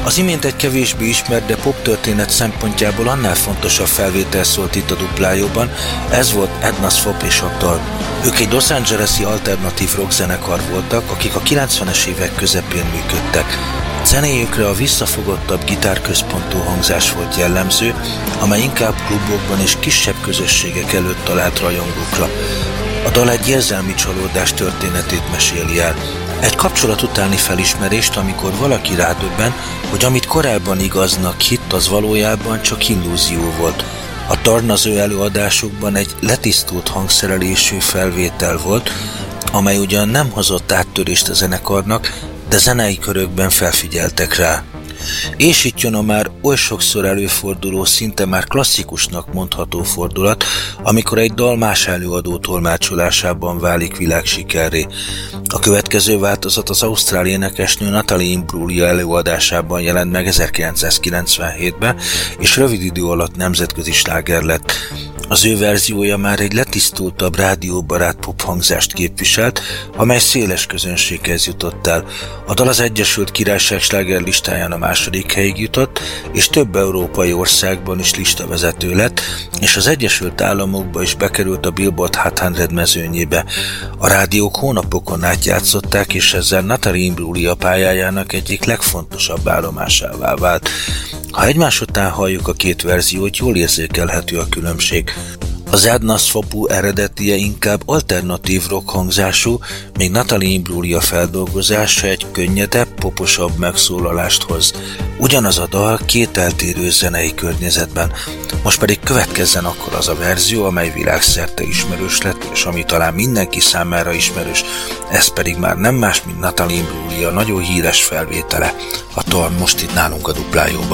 Az imént egy kevésbé ismert, de poptörténet szempontjából annál fontosabb felvétel szólt itt a duplájóban, ez volt Edna Swope és a dal. Ők egy Los Angeles-i alternatív rock zenekar voltak, akik a 90-es évek közepén működtek. Zenéjükre a visszafogottabb gitárközpontú hangzás volt jellemző, amely inkább klubokban és kisebb közösségek előtt talált rajongókra. A dal egy érzelmi csalódás történetét meséli el. Egy kapcsolat utáni felismerést, amikor valaki rádöbben, hogy amit korábban igaznak hitt, az valójában csak illúzió volt. A Torn az ő előadásukban egy letisztult hangszerelésű felvétel volt, amely ugyan nem hozott áttörést a zenekarnak, de zenei körökben felfigyeltek rá. És itt jön a már oly sokszor előforduló, szinte már klasszikusnak mondható fordulat, amikor egy dal más előadó tolmácsolásában válik világsikerré. A következő változat az ausztrál énekesnő Natalie Imbruglia előadásában jelent meg 1997-ben, és rövid idő alatt nemzetközi sláger lett. Az ő verziója már egy letisztultabb, rádióbarát pophangzást képviselt, amely széles közönséghez jutott el. A dal az Egyesült Királyság slágerlistáján a második helyig jutott, és több európai országban is listavezető lett, és az Egyesült Államokba is bekerült a Billboard Hot 100 mezőnyébe. A rádiók hónapokon át játszották, és ezzel Natalie Imbruglia pályájának egyik legfontosabb állomásává vált. Ha egymás után halljuk a két verziót, jól érzékelhető a különbség. Az Edna Swope eredetie inkább alternatív rock hangzású, míg Natalie Imbruglia feldolgozása egy könnyedebb, poposabb megszólalást hoz. Ugyanaz a dal két eltérő zenei környezetben. Most pedig következzen akkor az a verzió, amely világszerte ismerős lett, és ami talán mindenki számára ismerős, ez pedig már nem más, mint Natalie Imbruglia nagyon híres felvétele. A Torn most itt nálunk a duplájóban.